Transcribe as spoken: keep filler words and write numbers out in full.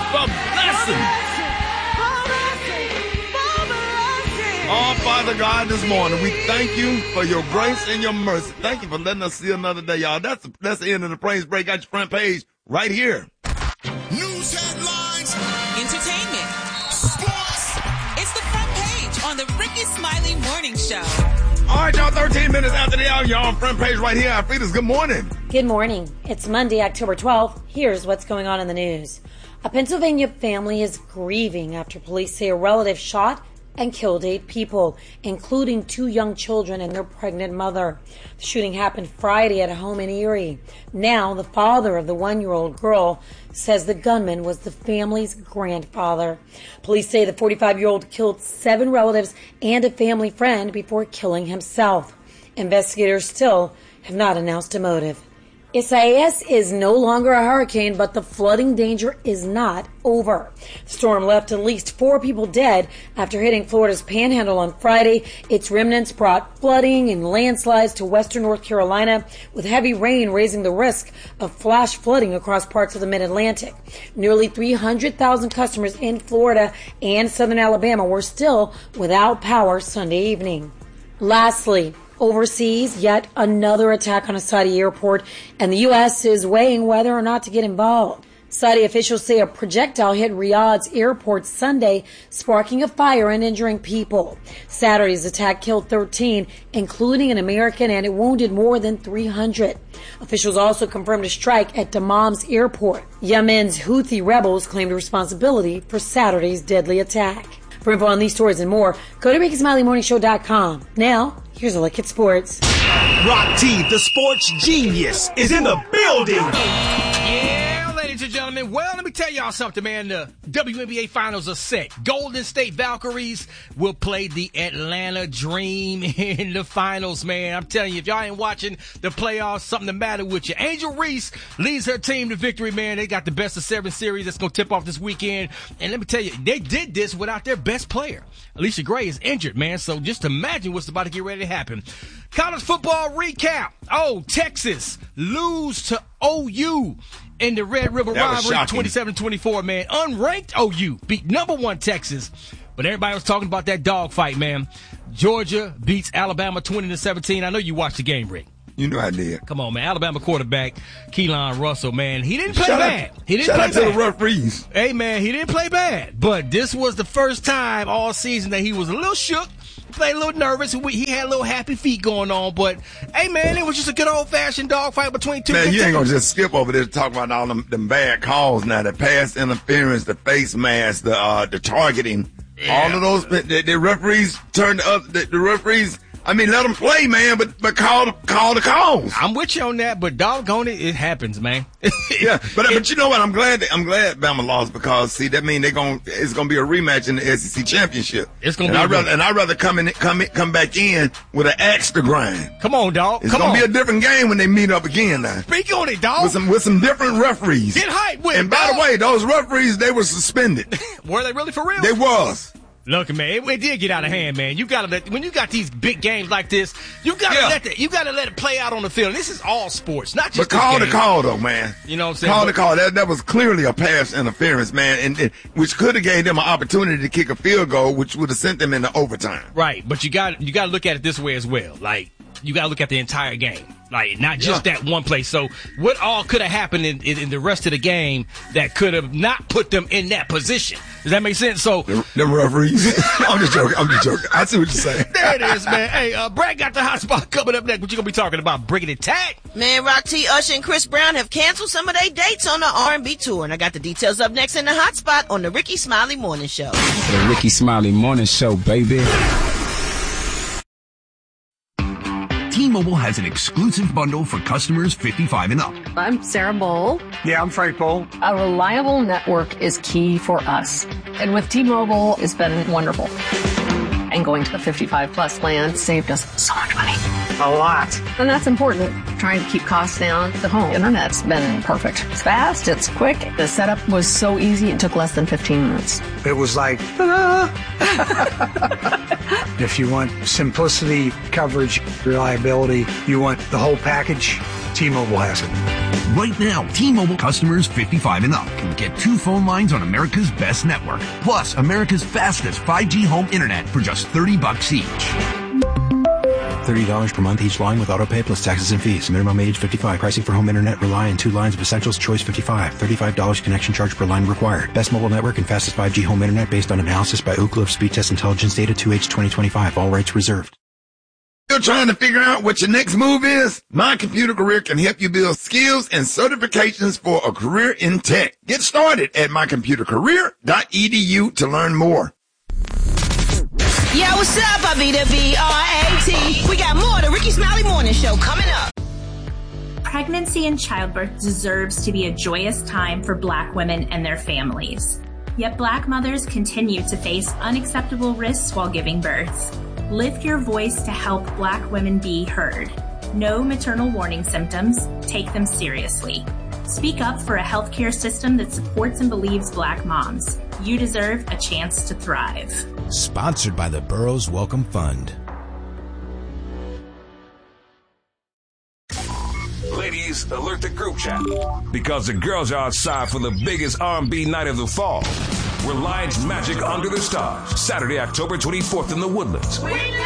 for blessing. Oh, Father God, this morning, we thank you for your grace and your mercy. Thank you for letting us see another day, y'all. That's, that's the end of the Praise Break. Got your front page right here. News headlines. Entertainment. Sports. It's the front page on the Ricky Smiley Morning Show. All right, y'all, thirteen minutes after the hour, y'all on front page right here. Alfreda's good morning. Good morning. It's Monday, October twelfth. Here's what's going on in the news. A Pennsylvania family is grieving after police say a relative shot and killed eight people, including two young children and their pregnant mother. The shooting happened Friday at a home in Erie. Now, the father of the one-year-old girl says the gunman was the family's grandfather. Police say the forty-five-year-old killed seven relatives and a family friend before killing himself. Investigators still have not announced a motive. Isaias is no longer a hurricane, but the flooding danger is not over. The storm left at least four people dead after hitting Florida's panhandle on Friday. Its remnants brought flooding and landslides to western North Carolina, with heavy rain raising the risk of flash flooding across parts of the mid-Atlantic. Nearly three hundred thousand customers in Florida and southern Alabama were still without power Sunday evening. Lastly, overseas, yet another attack on a Saudi airport, and the U S is weighing whether or not to get involved. Saudi officials say a projectile hit Riyadh's airport Sunday, sparking a fire and injuring people. Saturday's attack killed thirteen, including an American, and it wounded more than three hundred. Officials also confirmed a strike at Dammam's airport. Yemen's Houthi rebels claimed responsibility for Saturday's deadly attack. For info on these stories and more, go to Ricky Smiley Morning Show dot com. Now, here's a look at sports. Rock T, the sports genius, is in the building. Yeah, ladies and gentlemen. Well, let me tell y'all something, man. The W N B A Finals are set. Golden State Valkyries will play the Atlanta Dream in the finals, man. I'm telling you, if y'all ain't watching the playoffs, something the matter with you. Angel Reese leads her team to victory, man. They got the best of seven series that's going to tip off this weekend. And let me tell you, they did this without their best player. Alicia Gray is injured, man. So just imagine what's about to get ready to happen. College football recap. Oh, Texas lose to O U in the Red River rivalry, twenty-seven twenty-four, man. Unranked O U beat number one Texas. But everybody was talking about that dogfight, man. Georgia beats Alabama twenty to seventeen. I know you watched the game, Rick. You know I did. Come on, man. Alabama quarterback Keelan Russell, man. He didn't play Shout bad. Out, he didn't shout play out to bad. the referees. Hey, man, he didn't play bad. But this was the first time all season that he was a little shook, played a little nervous. He had a little happy feet going on. But, hey, man, it was just a good old-fashioned dogfight between two. Man, you ain't going to just skip over there to talk about all them, them bad calls now. The pass interference, the face mask, the uh, the targeting. Yeah. All of those, the, the referees turned up, the, the referees, I mean, let them play, man, but but call call the calls. I'm with you on that, but doggone it, it happens, man. yeah, but it, but you know what? I'm glad that, I'm glad Bama lost because see that mean they going it's gonna be a rematch in the S E C championship. It's gonna and be I rather and I rather come in come in, come back in with an axe to grind. Come on, dog. It's come gonna on. be a different game when they meet up again now. Speak on it, dog. With some with some different referees. Get hype with and it. by dog. the way, those referees they were suspended. Were they really for real? They was. Look, man, it, it did get out of hand, man. You gotta let when you got these big games like this, you gotta yeah. let the, you gotta let it play out on the field. And this is all sports, not just. But call this the game. call though, man. You know what I'm saying? Call but, the call. That that was clearly a pass interference, man, and, and which could have gave them an opportunity to kick a field goal, which would have sent them into overtime. Right, but you got you got to look at it this way as well. Like you got to look at the entire game. Like, not just yeah. that one play. So, what all could have happened in, in, in the rest of the game that could have not put them in that position? Does that make sense? So, the, the referees. I'm just joking. I'm just joking. I see what you're saying. There it is, man. Hey, uh, Brad got the hot spot coming up next. What you gonna be talking about? Bringing it tag? Man, Rock T, Usher, and Chris Brown have canceled some of their dates on the R and B tour, and I got the details up next in the hot spot on the Ricky Smiley Morning Show. The Ricky Smiley Morning Show, baby. T-Mobile has an exclusive bundle for customers fifty-five and up. I'm Sarah Bowl. Yeah, I'm Frank Bowl. A reliable network is key for us. And with T-Mobile, it's been wonderful. And going to the fifty-five plus plan saved us so much money. A lot. And that's important. Trying to keep costs down. The home internet's been perfect. It's fast, it's quick. The setup was so easy, it took less than fifteen minutes. It was like, ta-da! If you want simplicity, coverage, reliability, you want the whole package, T-Mobile has it. Right now, T-Mobile customers fifty-five and up can get two phone lines on America's best network, plus America's fastest five G home internet for just thirty bucks each. thirty dollars per month each line with autopay plus taxes and fees. Minimum age fifty-five. Pricing for home internet rely on two lines of Essentials Choice fifty-five. thirty-five dollars connection charge per line required. Best mobile network and fastest five G home internet based on analysis by Ookla of Speed Test Intelligence data two H twenty twenty-five. All rights reserved. Still trying to figure out what your next move is? My Computer Career can help you build skills and certifications for a career in tech. Get started at my computer career dot e d u to learn more. Yo, what's up, Avita B R A T? We got more of the Ricky Smiley Morning Show coming up. Pregnancy and childbirth deserves to be a joyous time for Black women and their families. Yet Black mothers continue to face unacceptable risks while giving birth. Lift your voice to help Black women be heard. Know maternal warning symptoms. Take them seriously. Speak up for a healthcare system that supports and believes Black moms. You deserve a chance to thrive. Sponsored by the Burroughs Welcome Fund. Ladies, alert the group chat, because the girls are outside for the biggest R and B night of the fall. Reliance Magic Under the Stars, Saturday, October twenty-fourth in the Woodlands.